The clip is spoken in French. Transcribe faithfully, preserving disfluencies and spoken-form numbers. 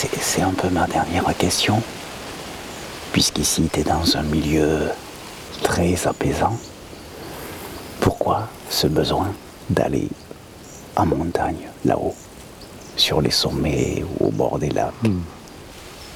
c'est, c'est un peu ma dernière question. Puisqu'ici, tu es dans un milieu très apaisant, pourquoi ce besoin d'aller en montagne, là-haut, sur les sommets ou au bord des lacs? Hmm.